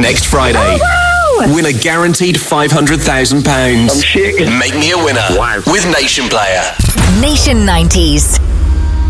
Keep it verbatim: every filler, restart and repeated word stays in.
Next Friday. Oh, wow. Win a guaranteed five hundred thousand pounds. I'm shaking. Make me a winner. Wow. With Nation Player. Nation nineties.